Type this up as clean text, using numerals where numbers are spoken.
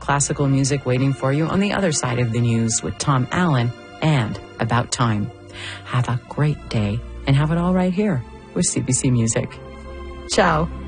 classical music waiting for you on the other side of the news with Tom Allen and About Time. Have a great day and have it all right here with CBC Music. Ciao.